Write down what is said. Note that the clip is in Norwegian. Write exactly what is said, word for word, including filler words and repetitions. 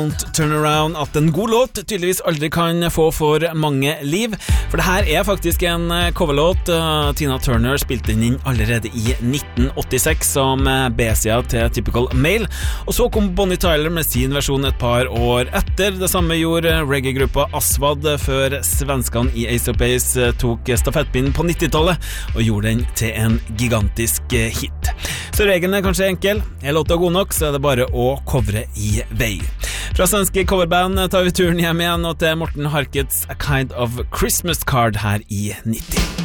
Turn Around, at en god låt tydeligvis aldri kan få for mange liv, for det her er faktisk en coverlåt. Tina Turner spilte den inn allerede i nitten åttiseks som B-sida til Typical Male, og så kom Bonnie Tyler med sin versjon et par år etter. Det samme gjorde reggae-gruppa Aswad før svenskene i Ace of Base tok stafettpinnen på nittitallet og gjorde den til en gigantisk hit. Så regelen er kanskje enkel. Er låta god nok, så er det bare å covre i vei. Fra svenske coverband tar vi turen hjem igjen og til Morten Harkets A Kind of Christmas Card her i nitti.